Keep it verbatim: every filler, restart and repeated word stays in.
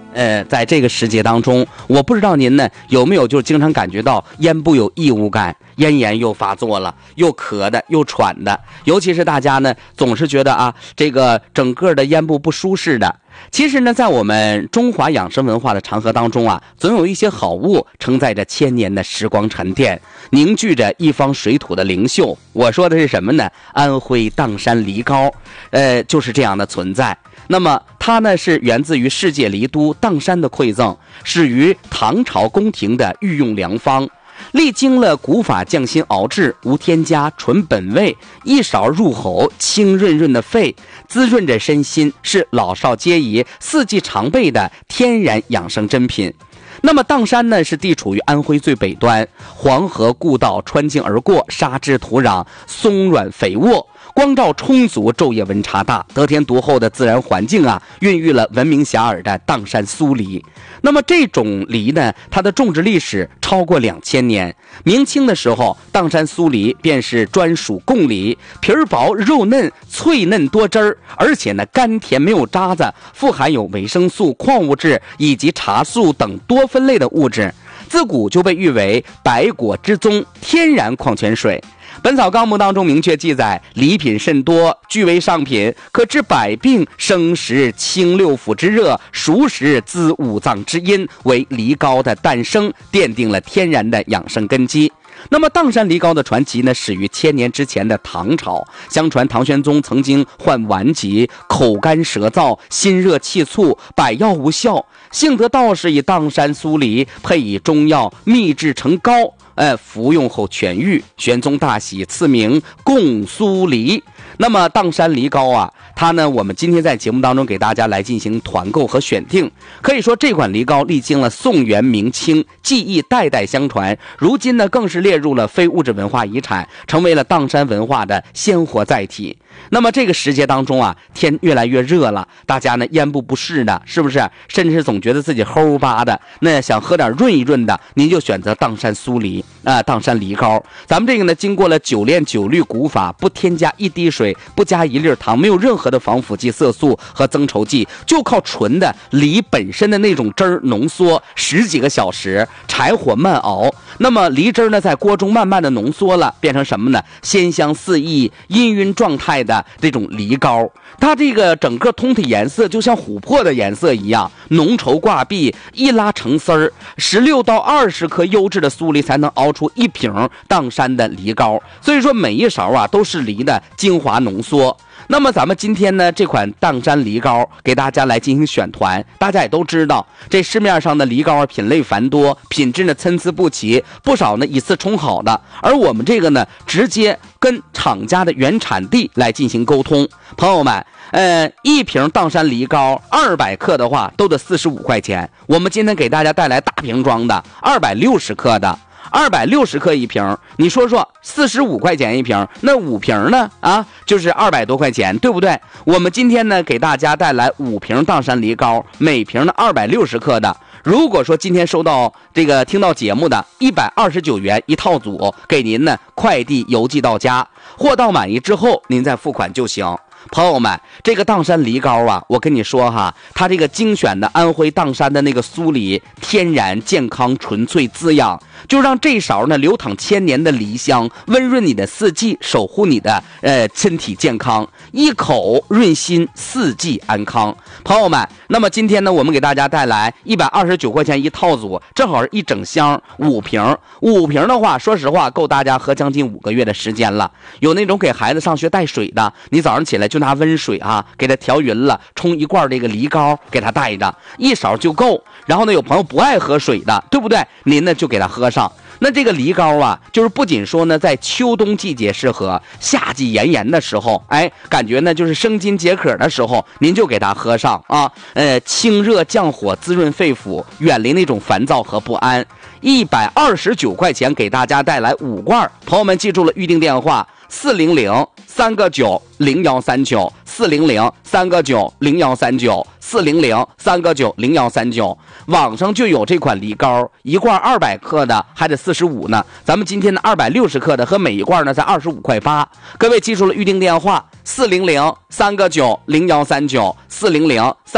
呃，在这个时节当中，我不知道您呢有没有就经常感觉到咽部有异物感，咽炎又发作了，又咳的又喘的，尤其是大家呢总是觉得啊，这个整个的咽部不舒适的。其实呢，在我们中华养生文化的长河当中啊，总有一些好物承载着千年的时光沉淀，凝聚着一方水土的灵秀。我说的是什么呢？安徽砀山梨膏，呃，就是这样的存在。那么它呢是源自于世界梨都砀山的馈赠，始于唐朝宫廷的御用良方。历经了古法匠心熬制，无添加，纯本味，一勺入喉，清润润的肺，滋润着身心，是老少皆宜、四季常备的天然养生珍品。那么砀山呢是地处于安徽最北端，黄河故道穿境而过，沙质土壤松软肥沃，光照充足，昼夜温差大，得天独厚的自然环境啊，孕育了闻名遐迩的砀山酥梨。那么这种梨呢，它的种植历史超过两千年。明清的时候，砀山酥梨便是专属贡梨，皮儿薄肉嫩，脆嫩多汁儿，而且呢甘甜没有渣子，富含有维生素、矿物质以及茶素等多酚类的物质，自古就被誉为百果之宗，天然矿泉水。本草纲目当中明确记载，梨品甚多，据为上品，可治百病，生食清六腑之热，熟食滋五脏之阴，为梨膏的诞生奠定了天然的养生根基。那么砀山梨膏的传奇呢，始于千年之前的唐朝。相传唐玄宗曾经患顽疾，口干舌燥，心热气促，百药无效，幸得道士以砀山酥梨配以中药秘制成膏，呃，服用后痊愈。玄宗大喜，赐名贡酥梨。那么砀山梨膏啊，它呢，我们今天在节目当中给大家来进行团购和选定。可以说这款梨膏历经了宋元明清，技艺代代相传，如今呢更是列入了非物质文化遗产，成为了砀山文化的鲜活载体。那么这个时节当中啊，天越来越热了，大家呢咽部不适的，是不是？甚至是总觉得自己齁巴的，那想喝点润一润的，您就选择砀山酥梨啊、呃，砀山梨膏。咱们这个呢，经过了九炼九滤古法，不添加一滴水，不加一粒糖，没有任何的防腐剂、色素和增稠剂，就靠纯的梨本身的那种汁儿浓缩十几个小时，柴火慢熬。那么梨汁呢，在锅中慢慢的浓缩了，变成什么呢？鲜香四溢、氤氲状态的这种梨膏。它这个整个通体颜色就像琥珀的颜色一样，浓稠挂壁，一拉成丝儿。十六到二十颗优质的酥梨才能熬出一瓶砀山的梨膏。所以说每一勺啊都是梨的精华浓缩。那么咱们今天呢，这款砀山梨膏给大家来进行选团。大家也都知道，这市面上的梨膏品类繁多，品质呢参差不齐，不少呢以次充好的。而我们这个呢，直接跟厂家的原产地来进行沟通。朋友们，呃，一瓶砀山梨膏二百克的话，都得四十五块钱。我们今天给大家带来大瓶装的，二百六十克的。二百六十克一瓶，你说说四十五块钱一瓶，那五瓶呢啊，就是二百多块钱，对不对？我们今天呢给大家带来五瓶砀山梨膏，每瓶呢二百六十克的。如果说今天收到这个听到节目的一百二十九元一套组，给您呢快递邮寄到家，货到满意之后您再付款就行。朋友们，这个砀山梨膏啊，我跟你说哈，它这个精选的安徽砀山的那个酥梨，天然健康纯粹滋养，就让这勺呢流淌千年的梨香，温润你的四季，守护你的呃身体健康，一口润心，四季安康。朋友们，那么今天呢，我们给大家带来一百二十九块钱一套组，正好是一整箱五瓶，五瓶的话，说实话够大家喝将近五个月的时间了。有那种给孩子上学带水的，你早上起来就拿温水啊给它调匀了，冲一罐这个梨膏给它带着，一勺就够。然后呢，有朋友不爱喝水的，对不对？您呢就给它喝上。那这个梨膏啊，就是不仅说呢在秋冬季节适合，夏季炎炎的时候，哎，感觉呢就是生津解渴的时候，您就给它喝上啊，呃，清热降火，滋润肺腑，远离那种烦躁和不安。一百二十九块钱给大家带来五罐，朋友们记住了预定电话四零零三个九零幺三九，四零零三个九零幺三九，四零零三个九零幺三九。网上就有这款梨膏，一罐二百克的还得四十五呢，咱们今天的二百六十克的和每一罐呢才二十五块八。各位记住了预定电话四零零三个九零幺三九，四零零三